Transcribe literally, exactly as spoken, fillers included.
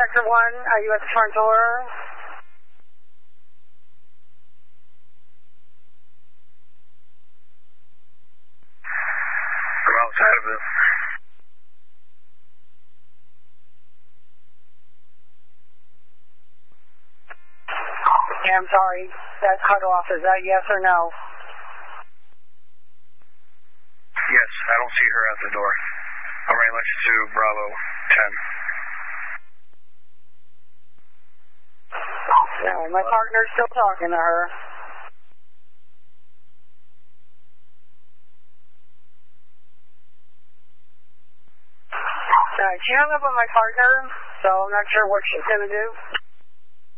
Vector one, are you at the front door? I'm outside of it. Yeah, I'm sorry. That cut off. Is that yes or no? Yes, I don't see her at the door. I'm right next to Bravo ten. No, my partner's still talking to her. Alright, she hung up on my partner, so I'm not sure what she's gonna do.